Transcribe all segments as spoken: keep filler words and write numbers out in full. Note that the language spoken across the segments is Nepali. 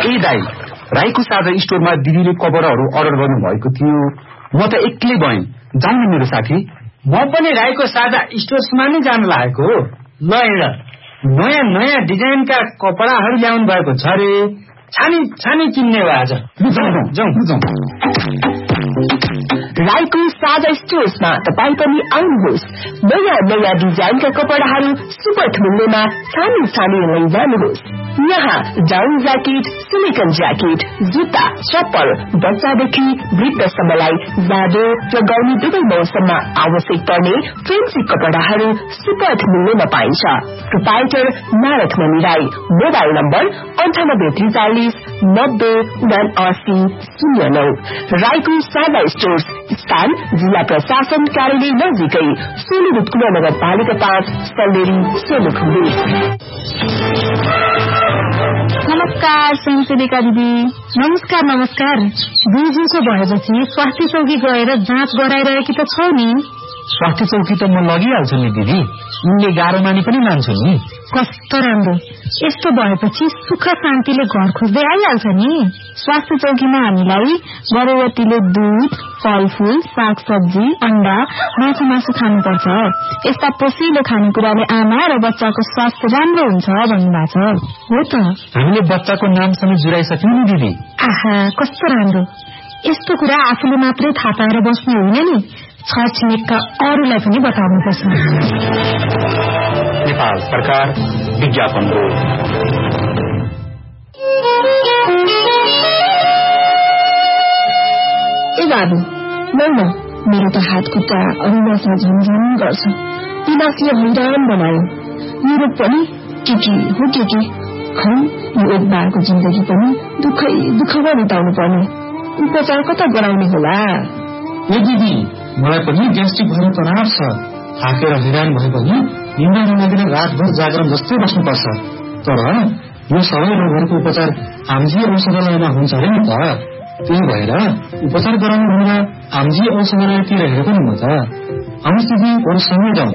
ए दाई, राईको साझा स्टोरमा दिदीले कपडाहरू अर्डर गर्नु भएको थियो। म त एक्लै भएँ, जाउँ न मेरो साथी। म पनि राईको साझा स्टोर्समा नै जान लागेको हो। ल हेर, नयाँ नयाँ डिजाइनका कपडाहरू ल्याउनु भएको छ रे। छानी छानी किन्ने भयो आज। जाउँ जाउँ। राईको साझा स्टोर्समा तपाईँ पनि आउनुहोस्। नयाँ नयाँ डिजाइनका कपडाहरू सुपथ मूल्यमा छानी छानी लैजानुहोस्। यहाँ डाउन ज्याकेट, सिलिकन ज्याकेट, जुत्ता, चप्पल, बच्चादेखि वृद्धसम्मलाई जाडो र गर्मी दुवै मौसममा आवश्यक पर्ने फेन्सी कपडाहरू सुपथ मूल्यमा पाइन्छ। प्रोपाइटर नारद मणि राई। मोबाइल नम्बर अन्ठानब्बे त्रिचालिस नब्बे उनासी शून्य नौ। राईको साझा स्टोर्स स्थान जिल्ला प्रशासन कार्यालय नजिकै, सोलुखुम्बु नगरपालिका पाँच, सल्लेरी, सोलुखुम्बु। नमस्कार स्वयंसेविका दिदी। नमस्कार नमस्कार। बिजुको भएपछि स्वास्थ्य चौकी गएर जाँच गराइरहेकी त छौ नि? स्वास्थ्य चौकी त म लगिहाल्छु नि दिदी, उनले गाह्रो मानी पनि मान्छन् नि। कस्तो राम्रो। यस्तो भएपछि सुख शान्तिले घर खोज्दै आइहाल्छ नि। स्वास्थ्य चौकीमा हामीलाई गर्भवतीले दूध, फलफूल, सागसब्जी, अण्डा, माछा मासु खानुपर्छ। यस्ता पोषिलो खानेकुराले आमा र बच्चाको स्वास्थ्य राम्रो हुन्छ भन्नुभएको छ। हो त, हामीले बच्चाको नामसँग जुराइसक्यौं नि दिदी। आहा, कस्तो राम्रो। यस्तो कुरा आफूले मात्रै थाहा पाएर बस्नु होइन नि, छरछिमेकका अरूलाई पनि बताउनुपर्छ। नेपाल सरकार विज्ञापन बोर्ड। ए बाबु, ल मेरो त हात खुट्टा अरुणामा झमझम गर्छ। पिलासले हैरान बनायो। युरोप पनि के के हो के के। खै यो एक बारको जिन्दगी पनि दुःखै दुःखमा बिताउनु पर्ने। उपचार कता गराउने होला? ए दिदी, मलाई पनि ग्यास्ट्रिक भएर तनाव छ। थाकेर हैरान भए पनि निन्द्रा नलागेर रातभर जागरण जस्तै बस्नुपर्छ। तर यो सबै रोगहरूको उपचार आमजी औषधालयमा हुन्छ अरे नि त। त्यही भएर उपचार गराउनु भनेर आमजी औषधालयतिर हेरेको नि म त। आउनुहोस् दिदी, अरू सँगै जाउँ।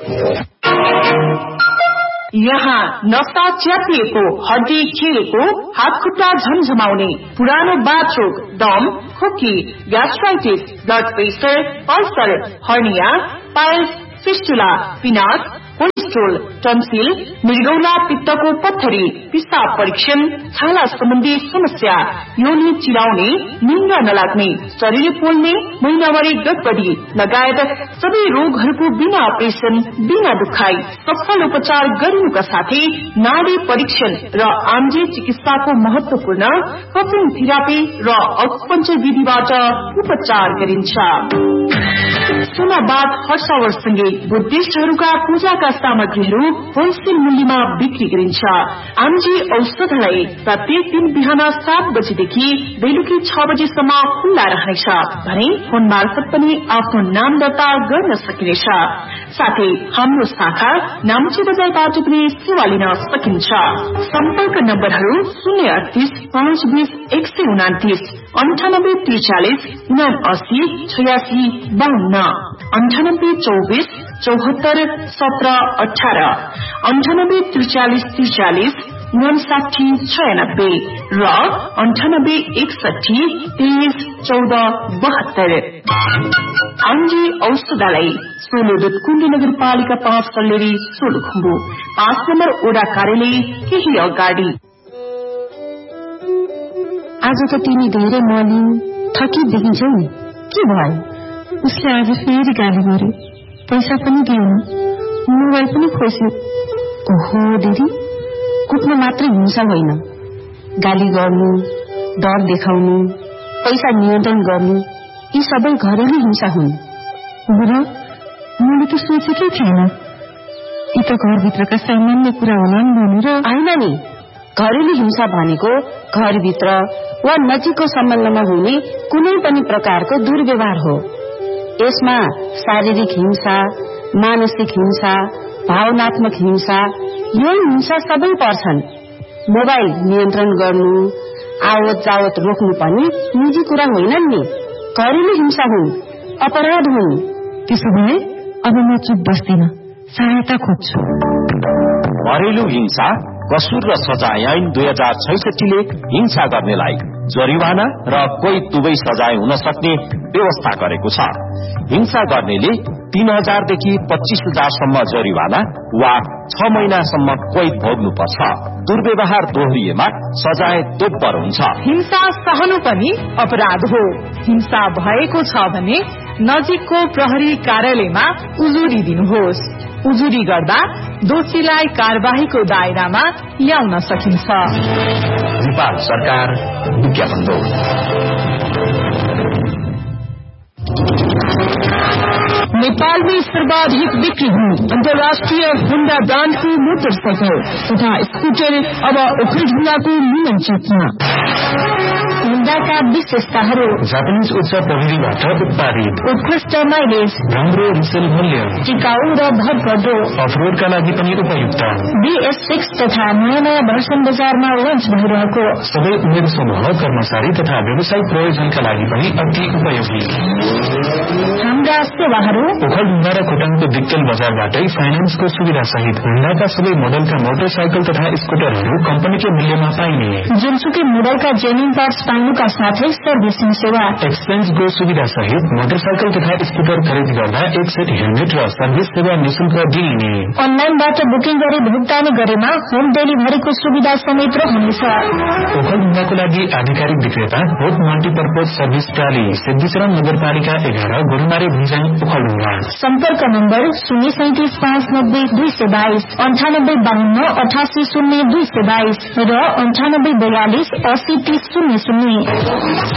यहाँ नसा च्यापिएको, हड्डी खिएको, हात खुट्टा झमझमाउने, पुरानो बाथरोग, दम, खोकी, gastritis, blood pressure, ulcer, hernia, piles, fistula, पिनास, cholesterol, tonsil, मृगौला पित्तको पत्थरी, पिसाब परीक्षण, छाला सम्बन्धी समस्या, योनि चिराउने, निन्द्रा नलाग्ने, शरीर पोल्ने, महिनावारी गडबडी लगायत सबै रोगहरूको बिना अपरेसन, बिना दुखाई सफल उपचार गरिनुका साथै नाडी परीक्षण र आम्जे चिकित्साको महत्वपूर्ण कपिङ थेरापी र अकुपञ्चर विधिबाट उपचार गरिन्छ। सुनाबाद हर्षावरसँगै बुद्धिस्टहरूका पूजाका सामग्रीहरू होलसेल मूल्यमा बिक्री गरिन्छ। आमजी औषधालय प्रत्येक दिन बिहान सात बजेदेखि बेलुकी छ बजेसम्म खुल्ला रहनेछ भने फोन मार्फत पनि आफ्नो नाम दर्ता गर्न सकिनेछ। साथै हाम्रो शाखा नाम्ची बजारबाट पनि सेवा लिन सकिन्छ। सम्पर्क नम्बरहरू शून्य अडतिस पाँच बीस एक सय उनातिस, अन्ठानब्बे त्रिचालिस उनासी छयासी बाहन्न, अन्ठानब्बे चौबिस चौहत्तर सत्र अठार, अन्ठानब्बे त्रिचालिस त्रिचालिस उनसाठी छयानब्बे र अन्ठानब्बे एकसठी तेइस चौध बहत्तर। आमजी औषधालय, सोलुदुत कुण्डी नगरपालिका पाँच, सल्लेरी, सोलुखुम्बु, पाँच नम्बर ओडा कार्यालय केही अगाडि। आज त तिमी धेरै मलिन थकित देखिन्छौ नि, के भयो? उसले आज फेरि गाली गर्यो, पैसा पनि दिएन, मोबाइल पनि खोस्यो। ओहो दिदी, कुट्नु मात्रै हिंसा होइन, गाली गर्नु, डर देखाउनु, पैसा नियन्त्रण गर्नु, यी सबै घरेलु हिंसा हुन्। बुढा, मैले त सोचेकै थिएन, यी त घरभित्रका सामान्य कुरा होला नि भनेर। होइन नि, घरेलु हिंसा भनेको घरभित्र वा नजिकको सम्बन्धमा हुने कुनै पनि प्रकारको दुर्व्यवहार हो। यसमा शारीरिक हिंसा, मानसिक हिंसा, भावनात्मक हिंसा, यो हिंसा सबै पर्छन्। मोबाइल नियन्त्रण गर्नु, आवत जावत रोक्नु पनि निजी कुरा होइनन् नि, घरेलु हिंसा हुन्, अपराध हुन्। त्यसो भए अब म चुप बस्दिन, सहायता खोज्छु। घरेलु हिंसा कसुर र सजाय ऐन दुई हजार छैसठीले हिंसा गर्नेलाई जरिवाना र कोही दुवै सजाय हुन सक्ने व्यवस्था गरेको छ। हिंसा गर्नेले तीन हजारदेखि पच्चीस हजारसम्म जरिवाना वा छ महिनासम्म कैद भोग्नुपर्छ। दुर्व्यवहार दोहोरिएमा सजाय दोब्बर हुन्छ। हिंसा सहनु पनि अपराध हो। हिंसा भएको छ भने नजिकको प्रहरी कार्यालयमा उजुरी दिनुहोस्। उजुरी गर्दा दोषीलाई कार्यवाहीको दायरामा ल्याउन सकिन्छ। नेपाल सरकार विज्ञापन दो। नेपाल में सर्वाधिक बिक्री हुई अंतर्राष्ट्रीय होंडा ब्रांड की मोटरसाइकिल तथा स्कूटर अब उखलढुंगा को मिलन चौकमा। होंडा का विशेषताहरू जापानीज उच्च प्रविधिबाट उत्पादित, उत्कृष्ट माइलेज, राम्रो रिसेल मूल्य, टिकाऊ र भरपर्दो, अफरोडका लागि पनि उपयुक्त बीएस सिक्स तथा नयाँ नयाँ भर्सन बजारमा लन्च भइरहेको सबै उमेर समूह, कर्मचारी तथा व्यवसायिक प्रयोजनका लागि पनि अति उपयोगी। हाम्रा सेवाहरू ओखलढुंगा र खोटाङको दिक्तेल बजारबाटै फाइनान्सको सुविधा सहित होंडाका सबै मोडलका मोटरसाइकल तथा स्कुटरहरू कम्पनीको मूल्यमा पाइने, जुनसुकै मोडलका जेन्युन पार्ट्स पाइनुका साथै सर्भिसिङ सेवा, एक्सचेन्जको सुविधा सहित मोटरसाइकल तथा स्कुटर खरिद गर्दा एक सेट हेलमेट र सर्भिस सेवा निशुल्क दिइने। अनलाइनबाट बुकिङ गरी भुक्तानी गरेमा होम डेलिभरीको सुविधा समेत रहनेछ। ओखलढुंगाको लागि आधिकारिक विक्रेता होप मल्टीपर्पज सर्भिस प्राली, सिद्धिचरण नगरपालिका एघार, गोरुमारे भुइँजाङ, ओखलढुंगा। सम्पर्क नम्बर शून्य सैतिस पाँच नब्बे दुई सय बाइस, अन्ठानब्बे बाहन्न अठासी शून्य दुई सय बाइस र अन्ठानब्बे बयालिस अस्सी तीस शून्य शून्य।